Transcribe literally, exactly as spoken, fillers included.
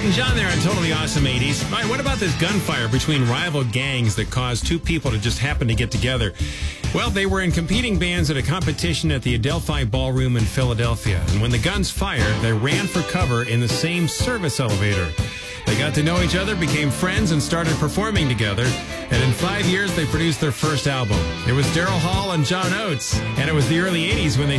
Elton John there on Totally Awesome eighties. All right, what about this gunfire between rival gangs that caused two people to just happen to get together? Well, they were in competing bands at a competition at the Adelphi Ballroom in Philadelphia. And when the guns fired, they ran for cover in the same service elevator. They got to know each other, became friends, and started performing together. And in five years, they produced their first album. It was Daryl Hall and John Oates. And it was the early eighties when they